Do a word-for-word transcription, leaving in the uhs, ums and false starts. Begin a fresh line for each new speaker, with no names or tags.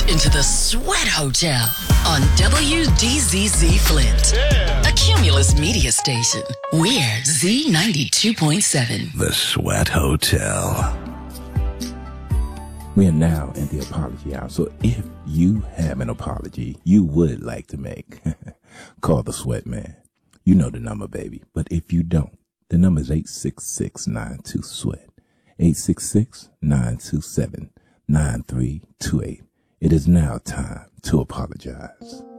into the Sweat Hotel on W D Z Z Flint, yeah. A Cumulus media station. We're Z ninety-two point seven.
The Sweat Hotel.
We are now in the apology hour. So if you have an apology you would like to make, call the Sweat Man. You know the number, baby. But if you don't, the number is eight six six, nine two, sweat. eight six six, nine two seven, nine three two eight. It is now time to apologize.